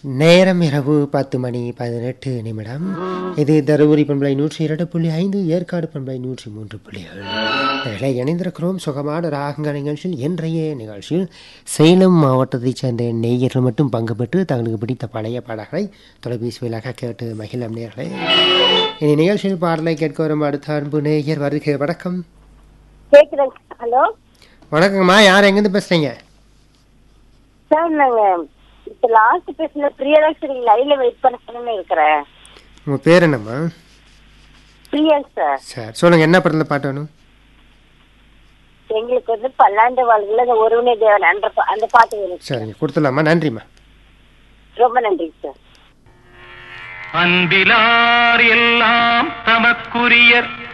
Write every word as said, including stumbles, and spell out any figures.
நேரம் இரவு பத்து மணி பதினெட்டு நிமிடம். இது தருமபுரி பண்பலை நூற்றி இரண்டு புள்ளி ஐந்து, ஏற்காடு பண்பலை நூற்றி மூன்று புள்ளி ஏழு. இணைந்திருக்கிறோம் சுகமான ராகங்கள் நிகழ்ச்சியில். இன்றைய நிகழ்ச்சியில் சேலம் மாவட்டத்தைச் சேர்ந்த நேயர்கள் மட்டும் பங்கு பெற்று தங்களுக்கு பிடித்த பழைய பாடல்களை தொலைபேசி வழியாக கேட்டு மகிழம் நேயர்களே. இனி நிகழ்ச்சியில் பாடலை கேட்க வரும் அடுத்த அன்பு நேயர் வருகை. வணக்கம். ஹலோ, வணக்கம்மா. யார் எங்கேருந்து பேசுறீங்க? சார் நாங்க இப்ப லாஸ்ட் பேசுன பிரியதர்ஷினி லைன்ல வெயிட் பண்ணணும்னு இருக்கிறேன். உங்க பேர் என்னம்மா? பிரியா சார். சார் சொல்லுங்க, என்ன படத்துல பாட்டு வேணும்? எங்களுக்கு வந்து பல்லாண்டு வாழ்வுல அந்த ஒருவனே தேவன் அந்த பா- அந்த பாட்டு வேணும். சரிங்க, கொடுத்துடலாமா? நன்றிம்மா. ரொம்ப நன்றி சார். அன்பிலார் எல்லாம் தமக்குரியர்